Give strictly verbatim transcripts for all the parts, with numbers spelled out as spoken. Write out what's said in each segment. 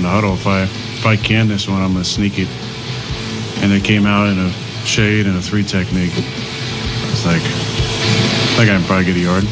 the huddle. If I if I can this one, I'm going to sneak it. And they came out in a shade and a three technique. It's like, I think I can probably get a yard.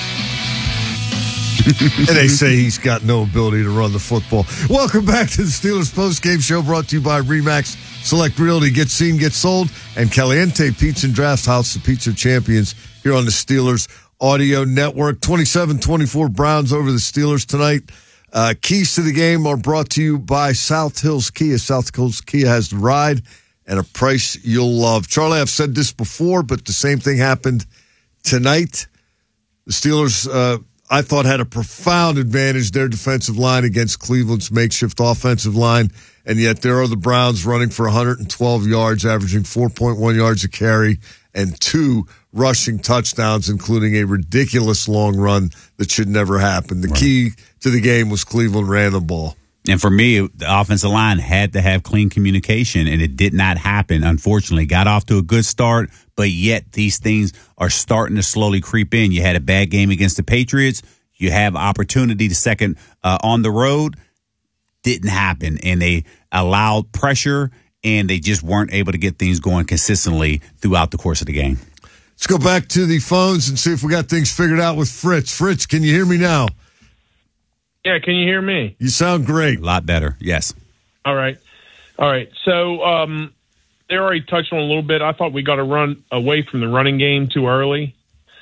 And they say he's got no ability to run the football. Welcome back to the Steelers postgame show, brought to you by RE/MAX Select Realty. Get seen, get sold. And Caliente Pizza and Draft House, the pizza champions, here on the Steelers Audio Network. twenty-seven twenty-four Browns over the Steelers tonight. Uh, keys to the game are brought to you by South Hills Kia. South Hills Kia has the ride and a price you'll love. Charlie, I've said this before, but the same thing happened tonight. The Steelers, uh, I thought, had a profound advantage, their defensive line against Cleveland's makeshift offensive line, and yet there are the Browns running for one hundred twelve yards, averaging four point one yards a carry, and two rushing touchdowns, including a ridiculous long run that should never happen. The right. key to the game was Cleveland ran the ball. And for me, the offensive line had to have clean communication, and it did not happen, unfortunately. Got off to a good start, but yet these things are starting to slowly creep in. You had a bad game against the Patriots. You have opportunity to second uh, on the road. Didn't happen, and they allowed pressure, and they just weren't able to get things going consistently throughout the course of the game. Let's go back to the phones and see if we got things figured out with Fritz. Fritz, can you hear me now? Yeah, can you hear me? You sound great. A lot better, yes. All right. All right. So um, they already touched on a little bit. I thought we got to run away from the running game too early,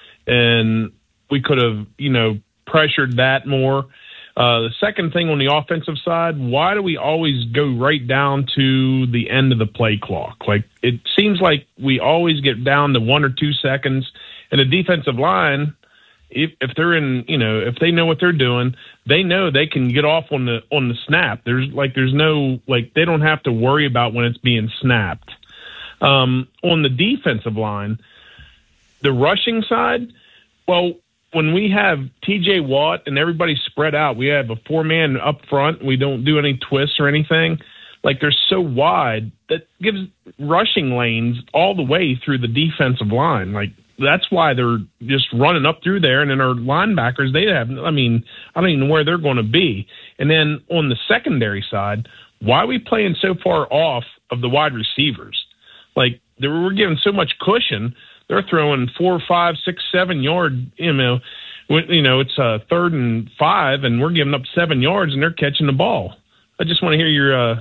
and we could have, you know, pressured that more. Uh, the second thing on the offensive side, why do we always go right down to the end of the play clock? Like, it seems like we always get down to one or two seconds, and the defensive line, if, if they're in, you know, if they know what they're doing, they know they can get off on the on the snap. There's like there's no like they don't have to worry about when it's being snapped. Um, on the defensive line, the rushing side, well, when we have T J Watt and everybody spread out, we have a four man up front. We don't do any twists or anything. Like, they're so wide that gives rushing lanes all the way through the defensive line. Like, that's why they're just running up through there. And then our linebackers, they have, I mean, I don't even know where they're going to be. And then on the secondary side, why are we playing so far off of the wide receivers? Like, we're giving so much cushion. They're throwing four, five, six, seven yard, you know, you know, it's a third and five, and we're giving up seven yards, and they're catching the ball. I just want to hear your uh,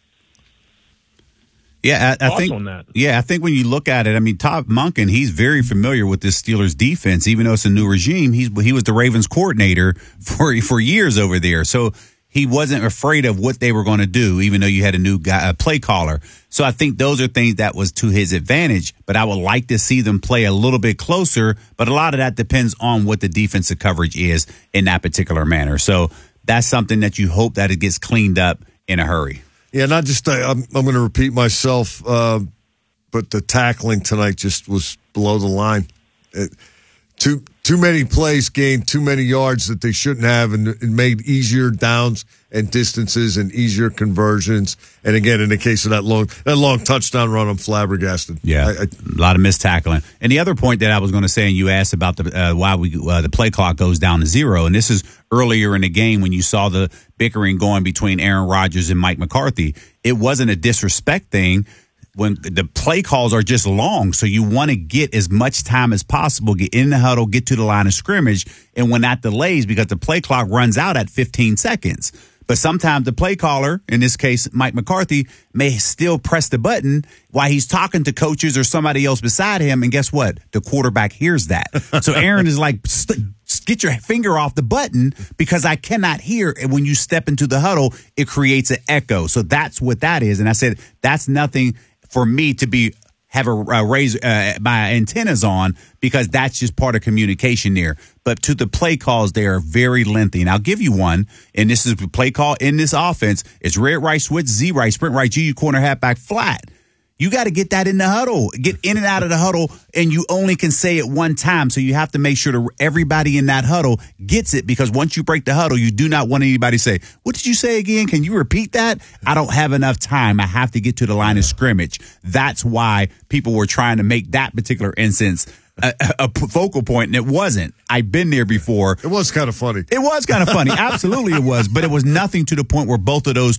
yeah, I, I think on that. Yeah, I think when you look at it, I mean, Todd Monken, he's very familiar with this Steelers defense, even though it's a new regime. He's he was the Ravens coordinator for for years over there, so he wasn't afraid of what they were going to do, even though you had a new guy, a play caller. So I think those are things that was to his advantage, but I would like to see them play a little bit closer, but a lot of that depends on what the defensive coverage is in that particular manner. So that's something that you hope that it gets cleaned up in a hurry. Yeah, not just, uh, I'm, I'm going to repeat myself, uh, but the tackling tonight just was below the line. It, too too many plays gained too many yards that they shouldn't have, and it made easier downs and distances and easier conversions. And again, in the case of that long that long touchdown run, I'm flabbergasted. Yeah, I, I, a lot of missed tackling. And the other point that I was going to say, and you asked about the uh, why we uh, the play clock goes down to zero, and this is earlier in the game when you saw the bickering going between Aaron Rodgers and Mike McCarthy. It wasn't a disrespect thing. When the play calls are just long, so you want to get as much time as possible, get in the huddle, get to the line of scrimmage, and when that delays, because the play clock runs out at fifteen seconds. But sometimes the play caller, in this case Mike McCarthy, may still press the button while he's talking to coaches or somebody else beside him, and guess what? The quarterback hears that. So Aaron is like, get your finger off the button because I cannot hear. And when you step into the huddle, it creates an echo. So that's what that is. And I said, that's nothing for me to be have a, a raise uh, my antennas on, because that's just part of communication there. But to the play calls, they are very lengthy. And I'll give you one, and this is the play call in this offense. It's red right switch, Z right, sprint right, G U corner halfback flat. You got to get that in the huddle, get in and out of the huddle, and you only can say it one time. So you have to make sure that everybody in that huddle gets it, because once you break the huddle, you do not want anybody to say, what did you say again? Can you repeat that? I don't have enough time. I have to get to the line of scrimmage. That's why people were trying to make that particular instance a, a focal point, and it wasn't. I've been there before. It was kind of funny. It was kind of funny. Absolutely it was. But it was nothing to the point where both of those